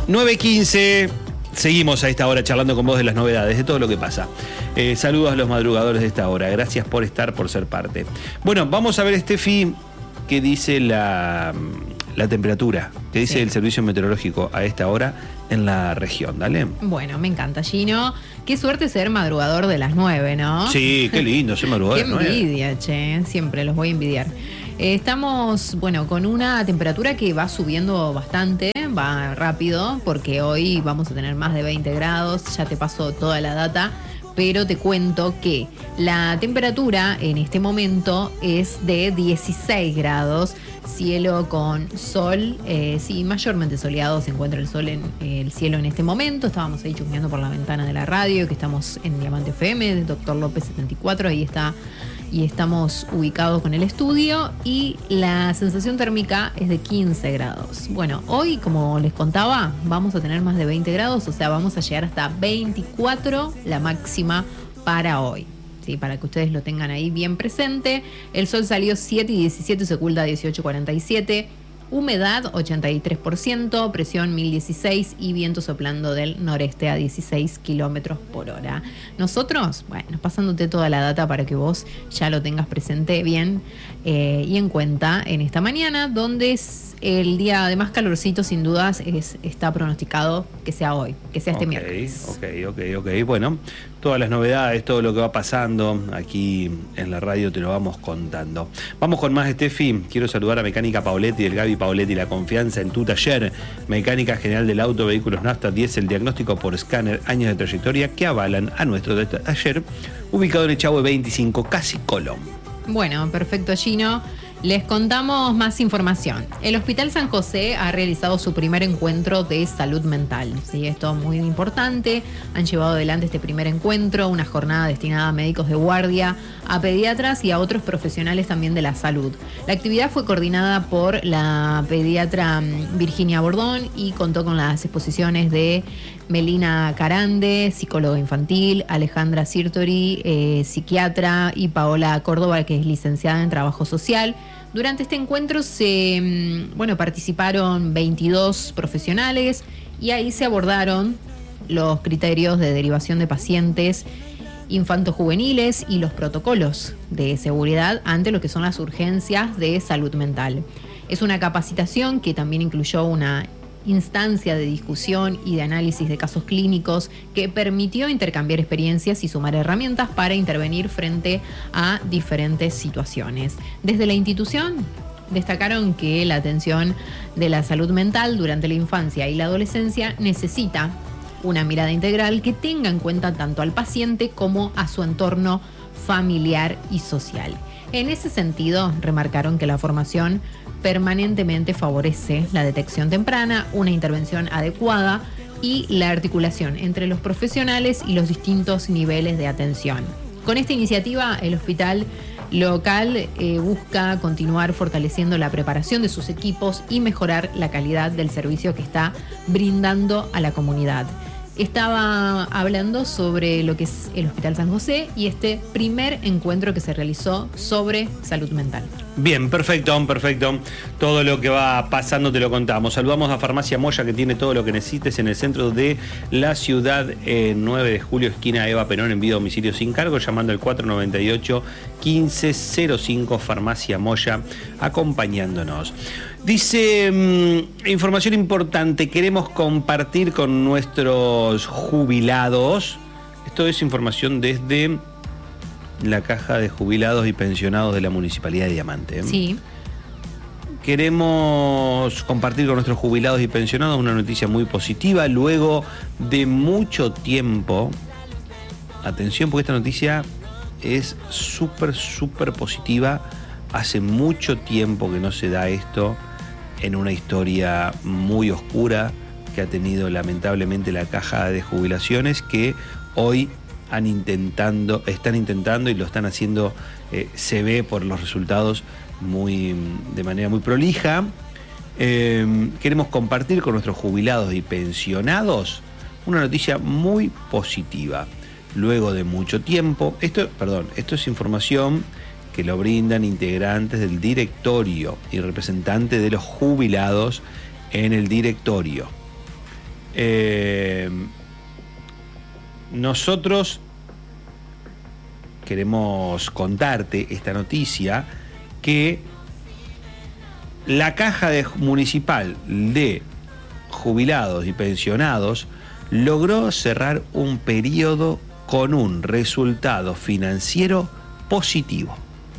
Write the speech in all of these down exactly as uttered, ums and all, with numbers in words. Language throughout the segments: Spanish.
nueve quince. Seguimos a esta hora charlando con vos de las novedades, de todo lo que pasa. Eh, saludos a los madrugadores de esta hora. Gracias por estar, por ser parte. Bueno, vamos a ver, Steffi, qué dice la, la temperatura, qué dice sí. el servicio meteorológico a esta hora en la región. Dale. Bueno, me encanta, Gino. Qué suerte ser madrugador de las nueve, ¿no? Sí, qué lindo ser madrugador de las nueve. Qué envidia, che. Siempre los voy a envidiar. Eh, estamos, bueno, con una temperatura que va subiendo bastante, va rápido, porque hoy vamos a tener más de veinte grados, ya te paso toda la data, pero te cuento que la temperatura en este momento es de dieciséis grados, cielo con sol, eh, sí, mayormente soleado, se encuentra el sol en eh, el cielo en este momento. Estábamos ahí chusmeando por la ventana de la radio, que estamos en Diamante F M, de Doctor López setenta y cuatro, ahí está. Y estamos ubicados con el estudio y la sensación térmica es de quince grados. Bueno, hoy, como les contaba, vamos a tener más de veinte grados, o sea, vamos a llegar hasta veinticuatro, la máxima para hoy. Sí, para que ustedes lo tengan ahí bien presente. El sol salió siete y diecisiete, se oculta dieciocho cuarenta y siete. Humedad ochenta y tres por ciento, presión mil dieciséis y viento soplando del noreste a dieciséis kilómetros por hora. Nosotros, bueno, pasándote toda la data para que vos ya lo tengas presente bien eh, y en cuenta en esta mañana, donde es el día de más calorcito, sin dudas, es, está pronosticado que sea hoy, que sea este okay, miércoles. Ok, ok, ok. Bueno, todas las novedades, todo lo que va pasando aquí en la radio te lo vamos contando. Vamos con más, Steffi. Quiero saludar a Mecánica Paoletti, del Gaby Paoletti, la confianza en tu taller. Mecánica general del auto, vehículos nafta, diésel, diagnóstico por escáner, años de trayectoria que avalan a nuestro taller, ubicado en Echagüe veinticinco, casi Colón. Bueno, perfecto, Gino. Les contamos más información. El Hospital San José ha realizado su primer encuentro de salud mental. Sí, esto es muy importante. Han llevado adelante este primer encuentro, una jornada destinada a médicos de guardia, a pediatras y a otros profesionales también de la salud. La actividad fue coordinada por la pediatra Virginia Bordón y contó con las exposiciones de Melina Carande, psicóloga infantil, Alejandra Sirtori, eh, psiquiatra, y Paola Córdoba, que es licenciada en trabajo social. Durante este encuentro se, bueno, participaron veintidós profesionales y ahí se abordaron los criterios de derivación de pacientes infantojuveniles y los protocolos de seguridad ante lo que son las urgencias de salud mental. Es una capacitación que también incluyó una instancia de discusión y de análisis de casos clínicos que permitió intercambiar experiencias y sumar herramientas para intervenir frente a diferentes situaciones. Desde la institución destacaron que la atención de la salud mental durante la infancia y la adolescencia necesita una mirada integral que tenga en cuenta tanto al paciente como a su entorno familiar y social. En ese sentido, remarcaron que la formación permanentemente favorece la detección temprana, una intervención adecuada y la articulación entre los profesionales y los distintos niveles de atención. Con esta iniciativa, el hospital local eh, busca continuar fortaleciendo la preparación de sus equipos y mejorar la calidad del servicio que está brindando a la comunidad. Estaba hablando sobre lo que es el Hospital San José y este primer encuentro que se realizó sobre salud mental. Bien, perfecto, perfecto. Todo lo que va pasando te lo contamos. Saludamos a Farmacia Moya, que tiene todo lo que necesites en el centro de la ciudad, eh, nueve de julio, esquina Eva Perón, envío a domicilio sin cargo, llamando al cuatro noventa y ocho, quince cero cinco, Farmacia Moya, acompañándonos. Dice, mmm, información importante, queremos compartir con nuestros jubilados. Esto es información desde la Caja de Jubilados y Pensionados de la Municipalidad de Diamante. Sí. Queremos compartir con nuestros jubilados y pensionados una noticia muy positiva. Luego de mucho tiempo, atención porque esta noticia es súper, súper positiva. Hace mucho tiempo que no se da esto en una historia muy oscura que ha tenido lamentablemente la Caja de Jubilaciones, que hoy han intentando, están intentando y lo están haciendo, eh, se ve por los resultados muy, de manera muy prolija. Eh, queremos compartir con nuestros jubilados y pensionados una noticia muy positiva. Luego de mucho tiempo, esto, perdón, esto es información que lo brindan integrantes del directorio y representantes de los jubilados en el directorio. Eh, nosotros queremos contarte esta noticia, que la Caja de, Municipal de Jubilados y Pensionados logró cerrar un periodo con un resultado financiero positivo.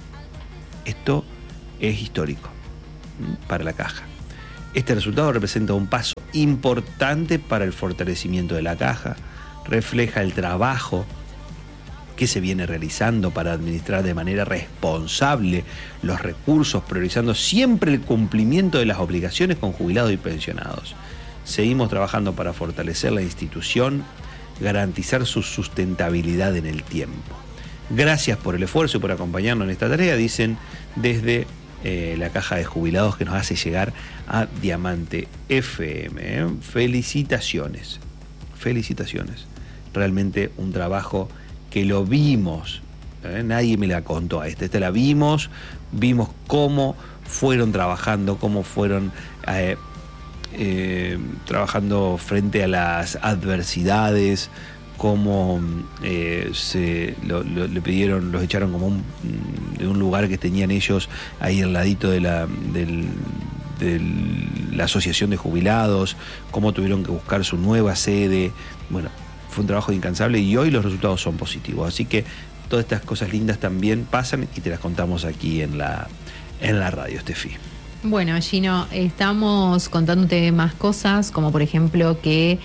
Esto es histórico para la Caja. Este resultado representa un paso importante para el fortalecimiento de la Caja, refleja el trabajo que se viene realizando para administrar de manera responsable los recursos, priorizando siempre el cumplimiento de las obligaciones con jubilados y pensionados. Seguimos trabajando para fortalecer la institución, garantizar su sustentabilidad en el tiempo. Gracias por el esfuerzo y por acompañarnos en esta tarea, dicen desde eh, la Caja de Jubilados, que nos hace llegar a Diamante F M. ¿eh? Felicitaciones, felicitaciones. Realmente un trabajo que lo vimos, ¿eh? Nadie me la contó a esta, esta la vimos, vimos cómo fueron trabajando, cómo fueron eh, eh, trabajando frente a las adversidades, cómo eh, se lo, lo, le pidieron, los echaron como un, de un lugar que tenían ellos ahí al ladito de la, del, de la asociación de jubilados, cómo tuvieron que buscar su nueva sede. Bueno, fue un trabajo incansable y hoy los resultados son positivos. Así que todas estas cosas lindas también pasan y te las contamos aquí en la, en la radio, Estefi. Bueno, Gino, estamos contándote más cosas, como por ejemplo que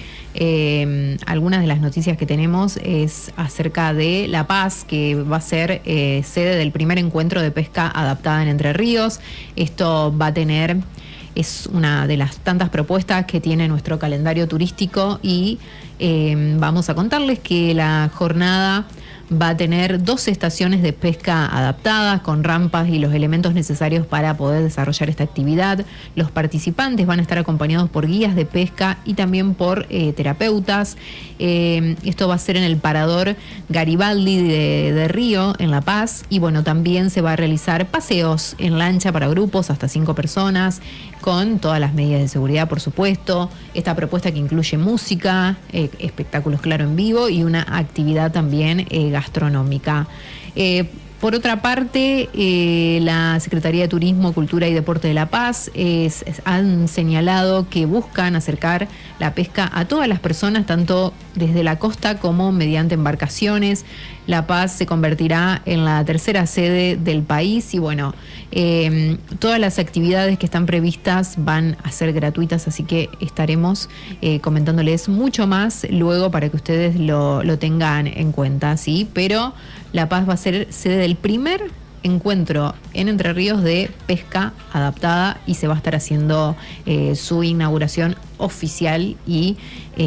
eh, algunas de las noticias que tenemos es acerca de La Paz, que va a ser eh, sede del primer encuentro de pesca adaptada en Entre Ríos. Esto va a tener... Es una de las tantas propuestas que tiene nuestro calendario turístico y eh, vamos a contarles que la jornada va a tener dos estaciones de pesca adaptadas con rampas y los elementos necesarios para poder desarrollar esta actividad. Los participantes van a estar acompañados por guías de pesca y también por eh, terapeutas. Eh, esto va a ser en el parador Garibaldi de, de Río, en La Paz. Y bueno, también se va a realizar paseos en lancha para grupos hasta cinco personas, con todas las medidas de seguridad, por supuesto. Esta propuesta que incluye música, eh, espectáculos, claro, en vivo y una actividad también eh, gastronómica. Eh, por otra parte, eh, la Secretaría de Turismo, Cultura y Deporte de La Paz es, es, han señalado que buscan acercar la pesca a todas las personas, tanto desde la costa como mediante embarcaciones. La Paz se convertirá en la tercera sede del país y bueno, eh, todas las actividades que están previstas van a ser gratuitas, así que estaremos eh, comentándoles mucho más luego para que ustedes lo, lo tengan en cuenta, ¿sí? Pero La Paz va a ser sede del primer encuentro en Entre Ríos de pesca adaptada y se va a estar haciendo eh, su inauguración oficial y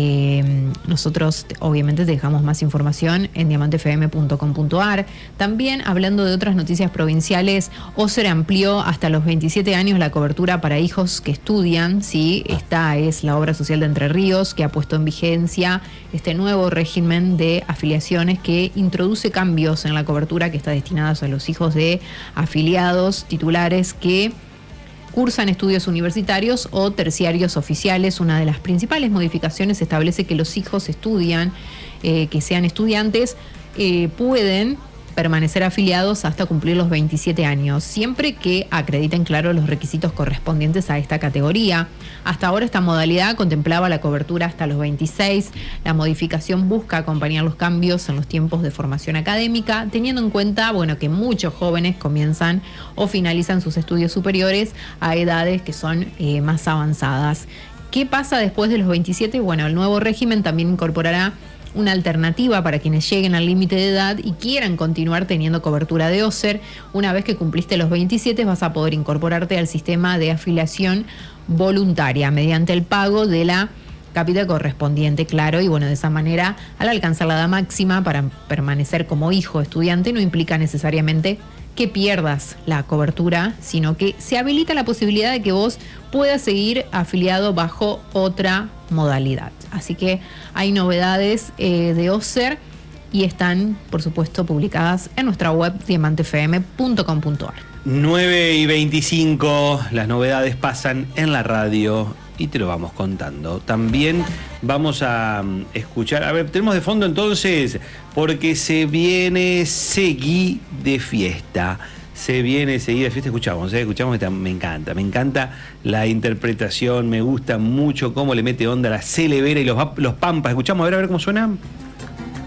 eh, nosotros obviamente te dejamos más información en diamante f m punto com punto a r. También hablando de otras noticias provinciales, OSER amplió hasta los veintisiete años la cobertura para hijos que estudian, ¿sí? Esta es la obra social de Entre Ríos que ha puesto en vigencia este nuevo régimen de afiliaciones que introduce cambios en la cobertura que está destinada a los hijos de afiliados titulares que cursan estudios universitarios o terciarios oficiales. Una de las principales modificaciones establece que los hijos estudian, eh, que sean estudiantes, eh, pueden permanecer afiliados hasta cumplir los veintisiete años, siempre que acrediten, claro, los requisitos correspondientes a esta categoría. Hasta ahora esta modalidad contemplaba la cobertura hasta los veintiséis. La modificación busca acompañar los cambios en los tiempos de formación académica, teniendo en cuenta, bueno, que muchos jóvenes comienzan o finalizan sus estudios superiores a edades que son eh, más avanzadas. ¿Qué pasa después de los veintisiete? Bueno, el nuevo régimen también incorporará una alternativa para quienes lleguen al límite de edad y quieran continuar teniendo cobertura de OSER. Una vez que cumpliste los veintisiete vas a poder incorporarte al sistema de afiliación voluntaria mediante el pago de la capital correspondiente, claro, y bueno, de esa manera, al alcanzar la edad máxima para permanecer como hijo estudiante, no implica necesariamente que pierdas la cobertura, sino que se habilita la posibilidad de que vos puedas seguir afiliado bajo otra modalidad. Así que hay novedades eh, de OSER y están, por supuesto, publicadas en nuestra web diamante f m punto com punto a r. nueve y veinticinco, las novedades pasan en la radio y te lo vamos contando. También vamos a um, escuchar, a ver, tenemos de fondo entonces, porque se viene Seguí de fiesta. Se viene Seguí de fiesta, escuchamos, ¿eh? escuchamos, esta, me encanta, me encanta la interpretación, me gusta mucho cómo le mete onda la Celevera y los, los Pampas. Escuchamos, a ver, a ver cómo suena.